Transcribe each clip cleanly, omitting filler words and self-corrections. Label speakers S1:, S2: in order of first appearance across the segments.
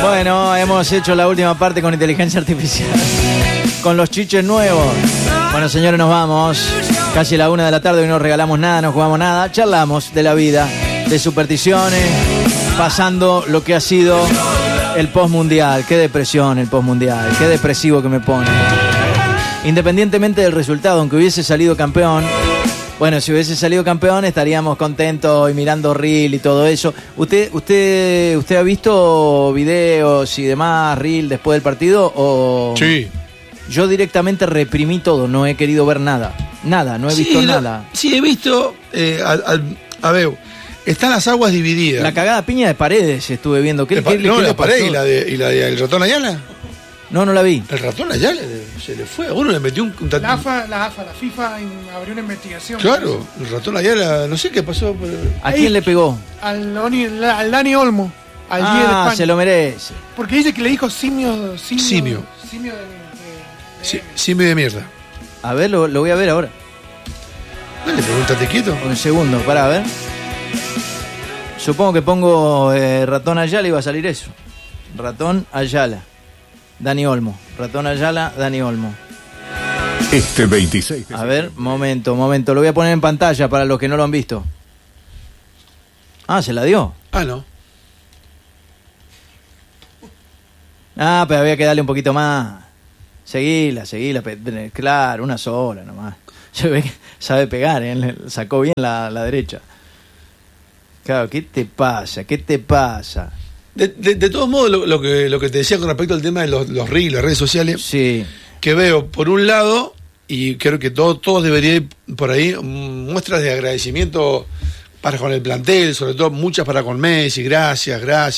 S1: Bueno, hemos hecho la última parte con inteligencia artificial. Con los chiches nuevos. Bueno, señores, nos vamos. Casi la 1 de la tarde, hoy no regalamos nada, no jugamos nada. Charlamos de la vida, de supersticiones, pasando lo que ha sido el postmundial. Qué depresión el postmundial, qué depresivo que me pone. Independientemente del resultado, aunque hubiese salido campeón, bueno, si hubiese salido campeón estaríamos contentos y mirando reel y todo eso. ¿Usted ha visto videos y demás, reel después del partido? O...
S2: Sí.
S1: Yo directamente reprimí todo, no he querido ver nada. Nada, no he visto nada.
S2: Sí, he visto, a ver, están las aguas divididas.
S1: La cagada piña de Paredes estuve viendo. ¿Qué
S2: la Paredes y la de el ratón Ayala.
S1: No la vi.
S2: El ratón Ayala se le fue, a uno le metió un
S3: la FIFA abrió una investigación.
S2: Claro, el ratón Ayala, no sé qué pasó. Pero...
S1: ¿A quién le pegó?
S3: Al Dani Olmo, al 10 de España.
S1: Se lo merece.
S3: Porque dice que le dijo simio.
S2: Simio de mierda.
S1: A ver, lo voy a ver ahora.
S2: Dale, pregúntate quieto.
S1: Un segundo, para ver. Supongo que pongo ratón Ayala y va a salir eso. Ratón Ayala. Dani Olmo. Ratón Ayala, Dani Olmo.
S4: Este 26.
S1: A ver, momento. Lo voy a poner en pantalla para los que no lo han visto. Ah, ¿se la dio?
S2: Ah, no.
S1: Ah, pero había que darle un poquito más. Seguila. Claro, una sola nomás. Se ve que sabe pegar, ¿eh? Sacó bien la derecha. Claro, ¿qué te pasa? De
S2: todos modos, lo que te decía con respecto al tema de los reels, las redes sociales,
S1: sí,
S2: que veo, por un lado, y creo que todos deberían ir por ahí, muestras de agradecimiento para con el plantel, sobre todo muchas para con Messi, gracias.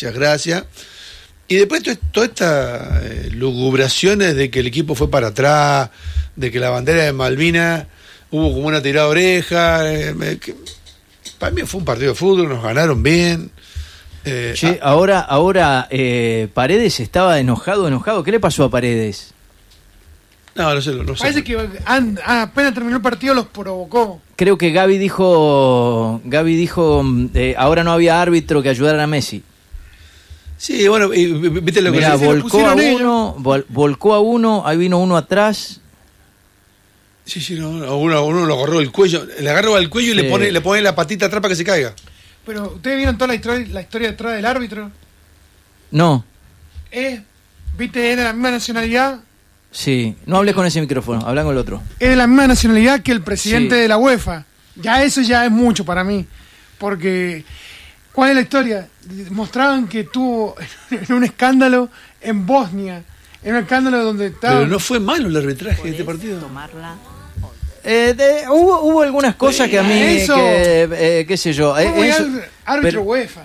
S2: Y después todas estas lugubraciones de que el equipo fue para atrás, de que la bandera de Malvinas hubo como una tirada de oreja. Para mí fue un partido de fútbol, nos ganaron bien.
S1: Ahora Paredes estaba enojado. ¿Qué le pasó a Paredes?
S2: No sé.
S3: Parece que apenas terminó el partido los provocó.
S1: Creo que Gaby dijo ahora no había árbitro que ayudara a Messi.
S2: Sí, bueno, y viste lo que
S1: mirá, volcó a uno, ahí vino uno atrás.
S2: Sí, uno lo agarró del cuello, le agarró al cuello y le pone la patita atrás para que se caiga. Pero,
S3: ¿ustedes vieron toda la historia detrás del árbitro?
S1: No.
S3: ¿Viste? Es de la misma nacionalidad.
S1: Sí, no hables con ese micrófono, habla con el otro.
S3: Es de la misma nacionalidad que el presidente de la UEFA. Eso ya es mucho para mí. Porque, ¿cuál es la historia? Mostraban que tuvo en un escándalo en Bosnia. En un escándalo donde estaba...
S2: Pero no fue malo el arbitraje de este partido.
S5: Tomarla.
S1: Hubo algunas cosas que a mí... qué sé yo.
S3: Árbitro UEFA.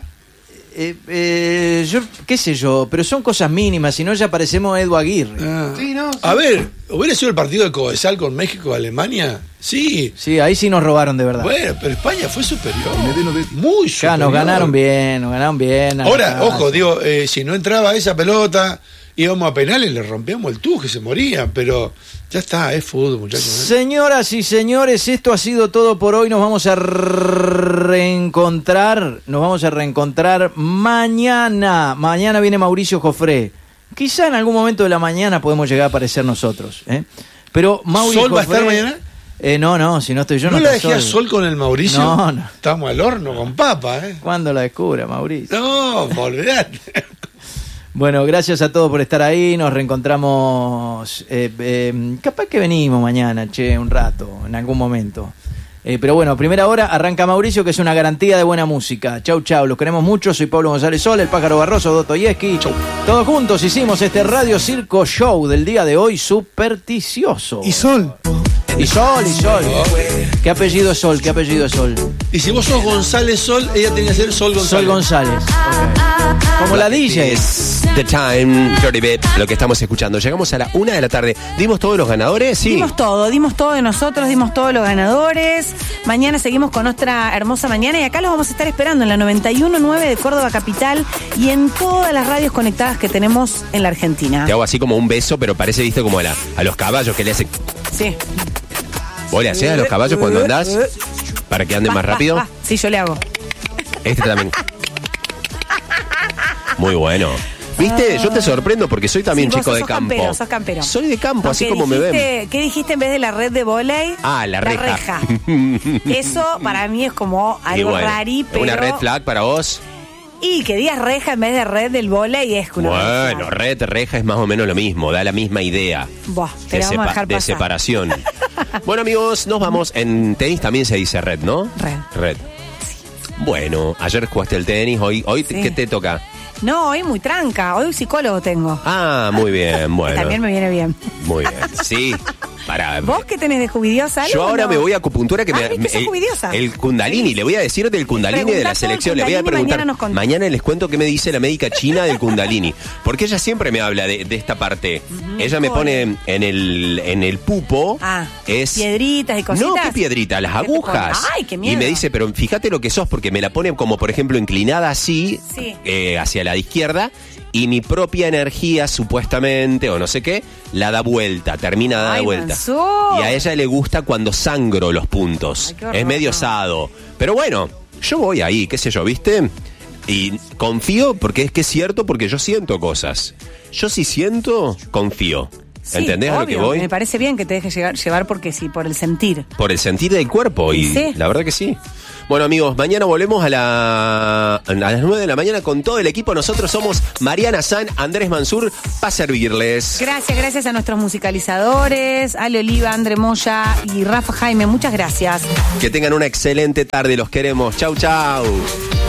S1: Yo qué sé yo, pero son cosas mínimas, si no ya parecemos Edu Aguirre.
S3: Sí.
S2: A ver, ¿hubiera sido el partido de Codesal con México Alemania? Sí,
S1: ahí sí nos robaron de verdad.
S2: Bueno, pero España fue superior, muy superior.
S1: Nos ganaron bien.
S2: Ahora, ojo, digo, si no entraba esa pelota, íbamos a penales, le rompíamos el tuje, se morían, pero ya está, es fútbol, muchachos.
S1: Señoras y señores, esto ha sido todo por hoy. Nos vamos a reencontrar mañana. Mañana viene Mauricio Jofré. Quizá en algún momento de la mañana podemos llegar a aparecer nosotros, Pero Mauricio
S2: ¿Sol va a estar mañana?
S1: No, si no estoy yo.
S2: ¿No la dejé a Sol con el Mauricio?
S1: No.
S2: Estamos al horno con papa,
S1: ¿Cuándo la descubra, Mauricio?
S2: No, olvidate.
S1: Bueno, gracias a todos por estar ahí. Nos reencontramos. Capaz que venimos mañana, un rato, en algún momento. Pero bueno, primera hora arranca Mauricio, que es una garantía de buena música. Chau, los queremos mucho. Soy Pablo González Sol, el Pájaro Barroso, Dostoyevsky. Todos juntos hicimos este Radio Circo Show del día de hoy, supersticioso.
S3: Y Sol.
S1: ¿Qué apellido es Sol?
S2: Y si vos sos González Sol, ella tenía que ser Sol González.
S1: Sol González. Okay. Como la DJ.
S6: The Time, Dirty Bit, lo que estamos escuchando. Llegamos a la 1 de la tarde. ¿Dimos todos los ganadores? Sí.
S5: Dimos todo de nosotros, dimos todos los ganadores. Mañana seguimos con otra hermosa mañana y acá los vamos a estar esperando en la 91.9 de Córdoba Capital y en todas las radios conectadas que tenemos en la Argentina.
S6: Te hago así como un beso, pero parece, viste, como a los caballos que le hacen.
S5: Sí.
S6: ¿Vos le hacés a los caballos cuando andás? ¿Para que anden más rápido?
S5: Sí, yo le hago.
S6: Este también. Muy bueno. ¿Viste? Yo te sorprendo porque soy también
S5: Sí, vos
S6: chico de
S5: sos
S6: campo.
S5: campero, sos campero.
S6: Soy de campo, así
S5: Aunque
S6: como me ven.
S5: ¿Qué dijiste en vez de la red de vóley?
S6: Ah, la reja.
S5: Eso para mí es como
S6: Y
S5: algo
S6: bueno,
S5: rarí, pero...
S6: ¿una red flag para vos?
S5: Y que digas reja en vez de red del vóley es una red
S6: Bueno,
S5: flag.
S6: reja es más o menos lo mismo, da la misma idea.
S5: Buah, te la vamos a dejar
S6: de
S5: pasar.
S6: separación. Bueno, amigos, nos vamos. En tenis también se dice red, ¿no?
S5: Red.
S6: Bueno, ayer jugaste el tenis, hoy
S5: Sí.
S6: ¿qué te toca?
S5: No, hoy muy tranca, hoy un psicólogo tengo.
S6: Ah, muy bien, bueno.
S5: También me viene bien.
S6: Muy bien, sí. Para,
S5: ¿Vos qué tenés de Juvidiosa?
S6: yo ahora me voy a acupuntura que
S5: ¿viste? Sos Juvidiosa.
S6: el Kundalini,
S5: Sí.
S6: le voy a decir del Kundalini de la
S5: Preguntá todo el
S6: selección, le voy a
S5: Kundalini,
S6: preguntar.
S5: mañana nos contás.
S6: Mañana les cuento qué me dice la médica china del Kundalini, porque ella siempre me habla de esta parte. Ella me pone en el pupo, es
S5: piedritas y cositas.
S6: no, ¿qué piedrita? Las
S5: ¿Qué te
S6: agujas.
S5: pone? Ay, qué miedo.
S6: Y me dice, pero fíjate lo que sos, porque me la pone como, por ejemplo, inclinada así,
S5: Sí.
S6: hacia la izquierda, y mi propia energía, supuestamente, o no sé qué, la da vuelta, termina de dar
S5: Ay,
S6: vuelta.
S5: Mansur.
S6: Y a ella le gusta cuando sangro los puntos.
S5: Ay, qué horror,
S6: es medio
S5: no.
S6: osado. Pero bueno, yo voy ahí, qué sé yo, ¿viste? Y confío, porque es que es cierto, porque yo siento cosas. Yo si siento, confío.
S5: Sí,
S6: ¿Entendés a lo que
S5: obvio,
S6: voy?
S5: Me parece bien que te dejes llevar porque sí, por el sentir.
S6: Por el sentir del cuerpo, y
S5: Sí.
S6: la verdad que sí. Bueno, amigos, mañana volvemos a las 9 de la mañana con todo el equipo. Nosotros somos Mariana San, Andrés Mansur, para servirles.
S5: Gracias a nuestros musicalizadores, Ale Oliva, André Moya y Rafa Jaime. Muchas gracias.
S6: Que tengan una excelente tarde, los queremos. Chau, chau.